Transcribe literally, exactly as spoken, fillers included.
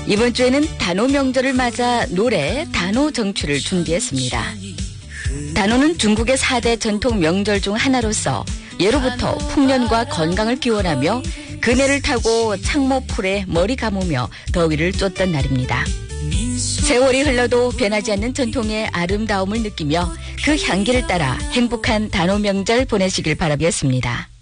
이번 주에는 단오 명절을 맞아 노래 단오 정취를 준비했습니다. 단오는 중국의 사 대 전통 명절 중 하나로서 예로부터 풍년과 건강을 기원하며 그네를 타고 창모풀에 머리 감으며 더위를 쫓던 날입니다. 세월이 흘러도 변하지 않는 전통의 아름다움을 느끼며 그 향기를 따라 행복한 단오 명절 보내시길 바라겠습니다.